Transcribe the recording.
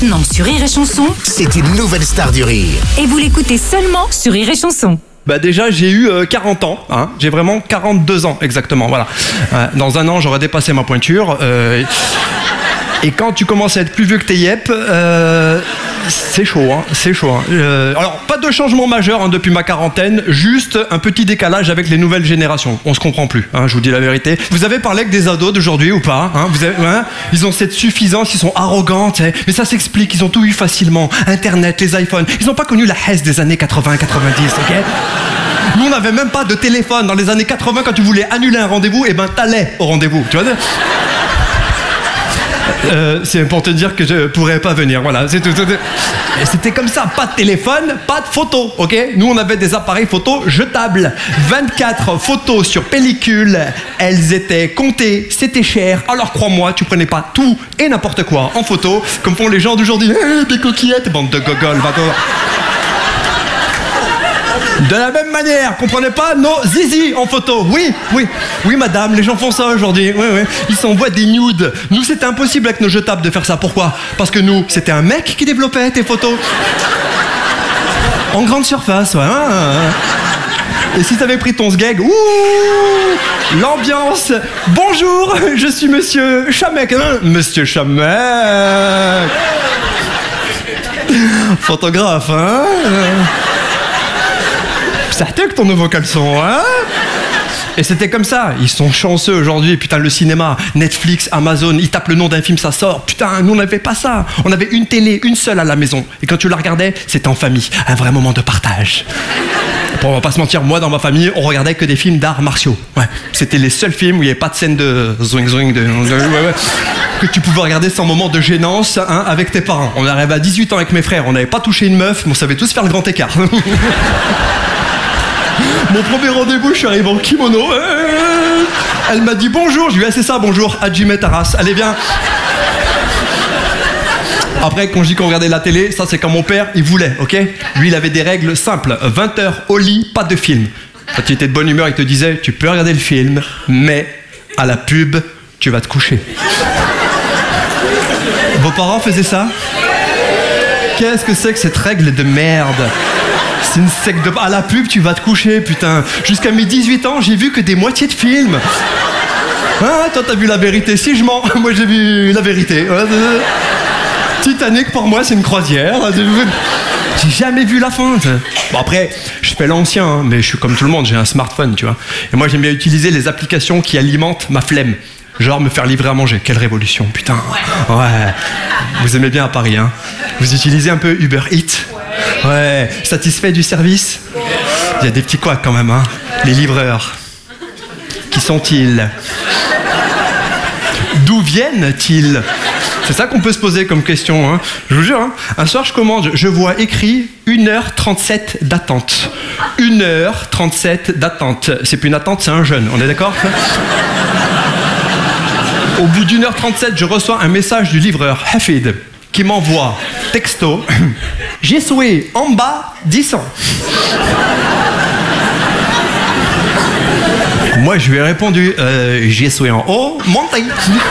Maintenant sur Rire et Chanson. C'est une nouvelle star du rire. Et vous l'écoutez seulement sur Rire et Chanson. Bah déjà j'ai eu 40 ans, hein. J'ai vraiment 42 ans exactement, voilà. Dans un an j'aurais dépassé ma pointure. Et quand tu commences à être plus vieux que tes yep, c'est chaud, hein, c'est chaud. Hein. Alors pas de changement majeur hein, depuis ma quarantaine, juste un petit décalage avec les nouvelles générations. On se comprend plus, hein, je vous dis la vérité. Vous avez parlé avec des ados d'aujourd'hui ou pas hein, ils ont cette suffisance, ils sont arrogants, mais ça s'explique, ils ont tout eu facilement. Internet, les iPhones, ils n'ont pas connu la Hesse des années 80-90, ok. Nous on n'avait même pas de téléphone dans les années 80, quand tu voulais annuler un rendez-vous, et ben t'allais au rendez-vous, tu vois. C'est pour te dire que je pourrais pas venir, voilà, c'est tout. Et c'était comme ça, pas de téléphone, pas de photos, ok. Nous on avait des appareils photo jetables, 24 photos sur pellicule, elles étaient comptées, c'était cher. Alors crois-moi, tu prenais pas tout et n'importe quoi en photo, comme font les gens d'aujourd'hui. Des coquillettes, bande de gogoles, va toi. De la même manière, comprenez pas nos zizi en photo. Oui madame, les gens font ça aujourd'hui. Oui. Ils s'envoient des nudes. Nous c'était impossible avec nos jetables de faire ça. Pourquoi? Parce que nous, c'était un mec qui développait tes photos. En grande surface, ouais. Et si t'avais pris ton sgeg, l'ambiance. Bonjour, je suis monsieur Chamec. Monsieur Chamec. Photographe, hein. Ça que ton nouveau caleçon, hein? Et c'était comme ça, ils sont chanceux aujourd'hui, putain, le cinéma, Netflix, Amazon, ils tapent le nom d'un film, ça sort, putain, nous on n'avait pas ça, on avait une télé, une seule à la maison, et quand tu la regardais, c'était en famille, un vrai moment de partage. Bon, on va pas se mentir, moi dans ma famille, on regardait que des films d'arts martiaux, ouais, c'était les seuls films où il n'y avait pas de scène de zoing, que tu pouvais regarder sans moment de gênance, hein, avec tes parents. On arrivait à 18 ans avec mes frères, on n'avait pas touché une meuf, mais on savait tous faire le grand écart. Mon premier rendez-vous, je suis arrivé en kimono. Elle m'a dit bonjour. Je lui ai dit c'est ça, bonjour. Hajime Taras. Allez, viens. Après, quand je dis qu'on regardait la télé, ça c'est quand mon père, il voulait, ok. Lui, il avait des règles simples. 20h au lit, pas de film. Quand il était de bonne humeur, il te disait tu peux regarder le film, mais à la pub, tu vas te coucher. Vos parents faisaient ça? Qu'est-ce que c'est que cette règle de merde? C'est une secte de... À la pub, tu vas te coucher, putain. Jusqu'à mes 18 ans, j'ai vu que des moitiés de films. Ah, toi, t'as vu La Vérité? Si, je mens. Moi, j'ai vu La Vérité. Titanic, pour moi, c'est une croisière. J'ai jamais vu la fin. Bon, après, je fais l'ancien, hein, mais je suis comme tout le monde, j'ai un smartphone, tu vois. Et moi, j'aime bien utiliser les applications qui alimentent ma flemme. Genre me faire livrer à manger. Quelle révolution, putain. Ouais. Vous aimez bien à Paris, hein. Vous utilisez un peu Uber Eats? Ouais, satisfait du service? Il y a des petits couacs quand même, hein. Les livreurs. Qui sont-ils? D'où viennent-ils? C'est ça qu'on peut se poser comme question, hein. Je vous jure, hein. Un soir, je commande, je vois écrit 1h37 d'attente. 1h37 d'attente. C'est plus une attente, c'est un jeûne, on est d'accord? Au bout d'1h37, je reçois un message du livreur, Hafid, qui m'envoie texto « J'ai souhaité en bas 10 ans ». Moi, je lui ai répondu « J'ai souhaité en haut, montez ».